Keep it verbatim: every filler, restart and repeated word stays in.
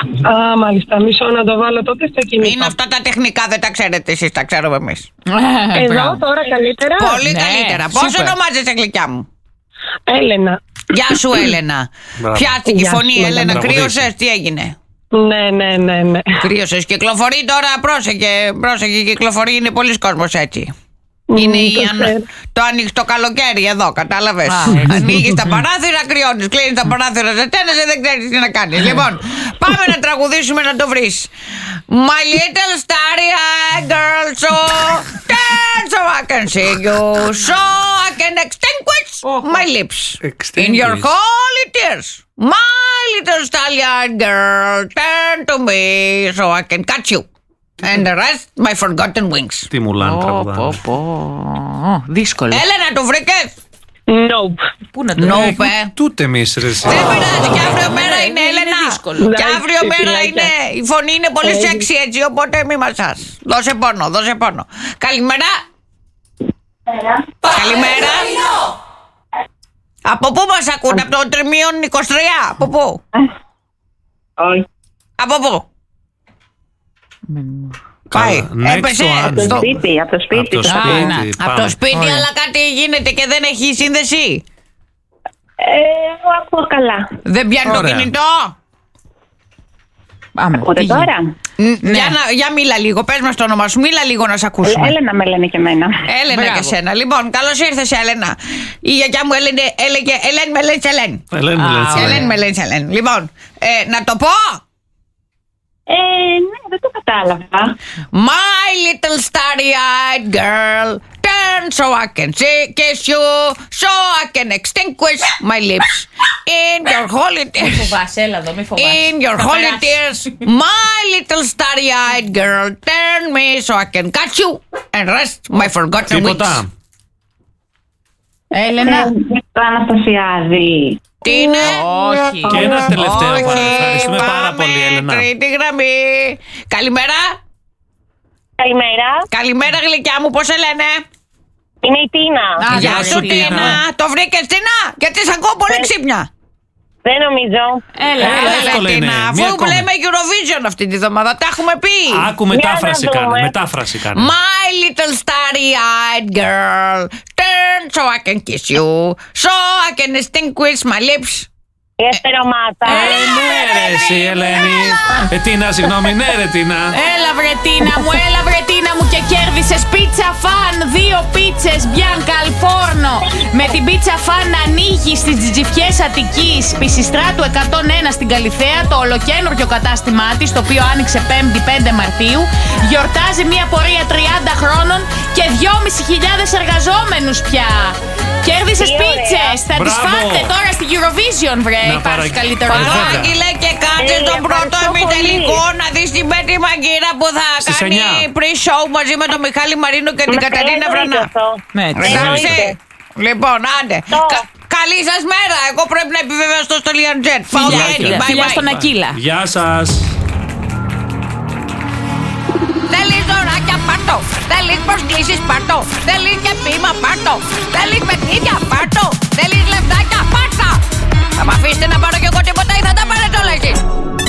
Α, μάλιστα. Μισό να το βάλω τότε στο κινητό. Είναι αυτά τα τεχνικά, δεν τα ξέρετε εσείς, τα ξέρουμε εμείς. Εδώ τώρα καλύτερα. Πολύ Ναι, καλύτερα. Πώς σούπερ. ονομάζεσαι, γλυκιά μου? Έλενα. Γεια σου, Έλενα. Πιάστηκε η Γεια φωνή, σου, Έλενα. Έλενα. Κρύωσες, τι έγινε? Ναι, ναι, ναι, ναι. Κρύωσες. Κυκλοφορεί τώρα, πρόσεχε, πρόσεχε, κυκλοφορεί, είναι πολλοί κόσμος έτσι. Μμμ, Είναι η το ανα- ξέρω. το ανοιχτό καλοκαίρι εδώ, κατάλαβες. Α, έτσι. Ανοίγεις τα παράθυρα, κρυώνεις. Κλείνεις τα παράθυρα, ζετένεσαι, δεν ξέρεις τι να κάνεις. Λοιπόν, πάμε να τραγουδήσουμε να το βρεις. My little starry-eyed girl, so turn so I can see you, so I can extinguish my lips in your Extinguish. holy tears. My little starry-eyed girl, turn to me so I can catch you. And the rest, my forgotten wings. Τι Μουλάν τραγουδάνε. Πω, πω. Δύσκολο. Έλενα, το βρήκες? Nope. Πού να το No, βρω. πε. Τούτε εμείς ρε εσύ. Δεν πειράζει, και αύριο μέρα ναι, είναι, είναι Έλενα. δύσκολο. Και αύριο Εντάξει, μέρα φιλάκια. είναι. Η φωνή είναι πολύ Ε, σεξι έτσι, οπότε μη μασάς. Δώσε πόνο, δώσε πόνο. Καλημέρα. Καλημέρα. Από πού μας ακούνε, από το τριμίον είκοσι τρία, από πού? Όχι. Από πού? Πάει, Next έπεσε. one. Από το στο- σπίτι, από το Από σπίτι. το το- σπίτι. να, Από πάμε. το σπίτι, Ωραία. αλλά κάτι γίνεται και δεν έχει σύνδεση. Ε, εγώ ακούω καλά. Δεν πιάνει το Ωραία. κινητό. Πάμε. Ακούτε Τι γίνεται? τώρα. Μ, Για, να, για μίλα λίγο, πες μας το όνομα σου, μίλα λίγο να σε ακούσουμε. Έλενα με λένε και εμένα. Έλενα Μπράβο. και σένα. Λοιπόν, καλώς ήρθες, Έλενα. Η γιαγιά μου έλεγε, έλεγε Ελένη με λένε Ελένη. Ελένη, Α, Ελένη, ωραία. Ελένη με λένε Ελένη. Λοιπόν, ε, να το πω. Ε, ναι, δεν το κατάλαβα. My little starry-eyed girl, turn so I can see, kiss you, so I can extinguish my lips in your holy Μη tears. φοβάσαι, έλα εδώ, μη φοβάσαι. In your Θα holy περάσει. tears, my little starry-eyed girl, turn me so I can catch you and rest my forgotten wings. Τίποτα. Έλενα. Ε, Το Αναστασιάδη. Τι είναι? Όχι. Και ένα τελευταίο Όχι, παρά. Ευχαριστούμε πάρα πάμε, πολύ, Έλενα. Τρίτη γραμμή. Καλημέρα. Καλημέρα. Καλημέρα, γλυκιά μου, πώς σε λένε? Είναι η Τίνα. Α, Γεια γεια σου, σου, Τίνα. Τίνα. Το βρήκες, Τίνα? Γιατί σ' ακούω πολύ Ε, ξύπνια. Δεν νομίζω. Έλα, Έλα, έλα. εύκολο Ρε, είναι. Τίνα, Μία αφού ακόμη. λέμε Eurovision αυτή τη βδομάδα, τα έχουμε πει. Άκου μετάφραση να κάνε. δούμε. Μετάφραση κάνε. My little starry-eyed girl, turn so I can kiss you, so I can extinguish my lips. Η Εστερομάτα. Ε, ναι ρε εσύ Ελένη. Ε, Τίνα, συγγνώμη, ναι ρε Τίνα. Έλα βρετίνα μου, έλα βρετίνα μου και κέρδισες πίτσα φαν, δύο πίτσες Bianca al forno. Με την πίτσα φαν ανοίγει στις Τζιτζιφιές Αττικής, Πισιστράτου εκατόν ένα στην Καλιθέα, το ολοκένουργιο κατάστημά της, το οποίο άνοιξε πέμπτη πέντε Μαρτίου. Γιορτάζει μια πορεία τριάντα χρόνων και δυόμισι χιλιάδες εργαζόμενους πια. Κέρδισες Τι ωραία. πίτσες, θα τις Μπράβο. φάτε τώρα στη Eurovision βρε, Να υπάρχει παρα- καλύτερο. Παρα- Παράγγειλε και κάτσε Ε, στον πρώτο ευχαριστώ ημιτελικό πολύ. να δεις την Πέττη Μαγκύρα που θα Στις κάνει εννιά. pre-show μαζί με τον Μιχάλη Μαρίνο και την Με Καταρίνα εννοείται Βρανά. αυτό. Ναι, έτσι. Εντάξει. Εννοείται. Λοιπόν, άντε. Το. Κα- Καλή σας μέρα. Εγώ πρέπει να επιβεβαιώσω στο Learjet. Πάω Φιλιά, γέννη. φιλιά. Bye Φιλιά bye. στον Ακύλα. Γεια σας. Θέλεις δωράκια, πάρτο. Θέλεις προσκλήσεις, πάρτο. Θέλεις και πείμα, πάρτο. Θέλεις παιχνίδια, πάρτο. Θέλεις λεφτάκια, πάρτα. Θα μ' αφήσετε να πάρω κι εγώ τίποτα ή θα τα πάρετε όλα εσείς?